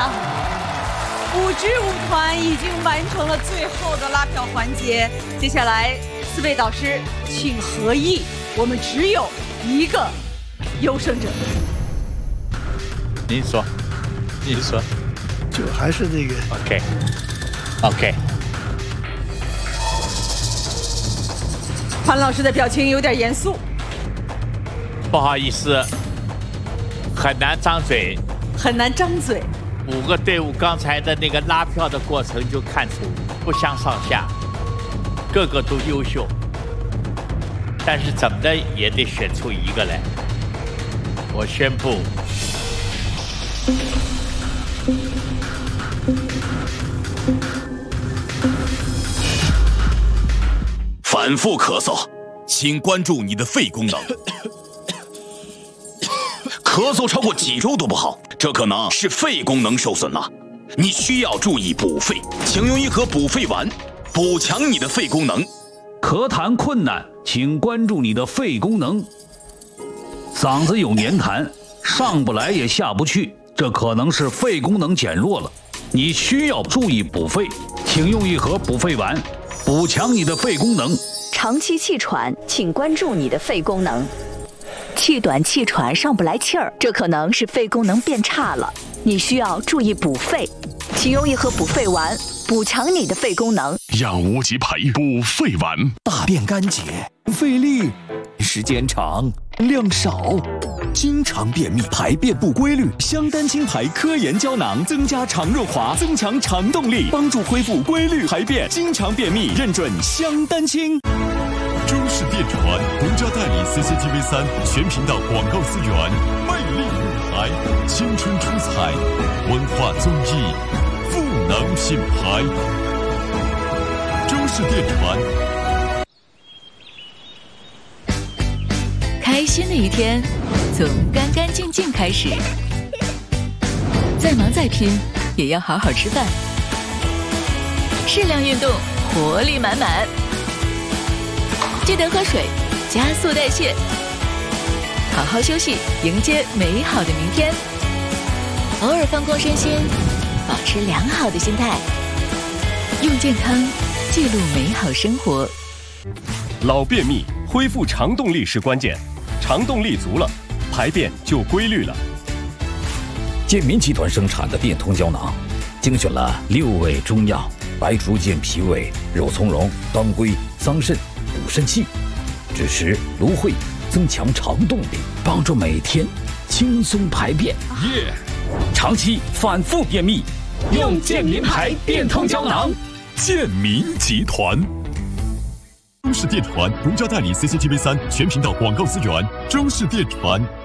呀！5支舞团已经完成了最后的拉票环节，接下来4位导师请合议，我们只有一个优胜者。 您说， 就还是那个 OK。 潘老师的表情有点严肃， 不好意思，很难张嘴。 很难张嘴。 5个队伍刚才的那个拉票的过程就看出不相上下，个个都优秀，但是怎么的也得选出一个来。我宣布， 反复咳嗽，请关注你的肺功能。咳嗽超过几周都不好，这可能是肺功能受损了，你需要注意补肺，请用一盒补肺丸，补强你的肺功能。 咳痰困难，请关注你的肺功能。嗓子有黏痰，上不来也下不去，这可能是肺功能减弱了，你需要注意补肺，请用一盒补肺丸，补强你的肺功能。 长期气喘，请关注你的肺功能。 气短气喘上不来气儿，这可能是肺功能变差了，你需要注意补肺，请用一盒补肺丸，补强你的肺功能。 养无极培补肺丸， 大便干结，费力，时间长，量少，经常便秘，排便不规律。香丹清排科研胶囊增加肠润滑，增强肠动力，帮助恢复规律排便。经常便秘，认准香丹清。 中视电传独家代理 CCTV3全频道广告资源，魅力舞台，青春出彩，文化综艺，赋能品牌。中视电传。 开心的一天，从干干净净开始。再忙再拼，也要好好吃饭。适量运动，活力满满。 记得喝水，加速代谢，好好休息，迎接美好的明天。偶尔放空身心，保持良好的心态，用健康记录美好生活。 老便秘，恢复肠动力是关键，肠动力足了，排便就规律了。 健民集团生产的变通胶囊，精选了6味中药：白术健脾胃、肉苁蓉、当归、桑葚。 补肾气，支持芦荟，增强肠动力，帮助每天轻松排便。长期反复便秘，用健民牌变通胶囊。 健民集团。中视电传独家代理 CCTV3全频道广告资源，中视电传。